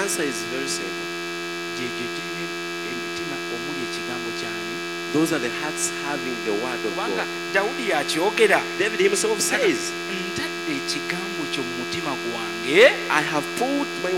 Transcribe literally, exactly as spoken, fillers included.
answer is very simple. Those are the hearts having the word of God. David himself says, I have put my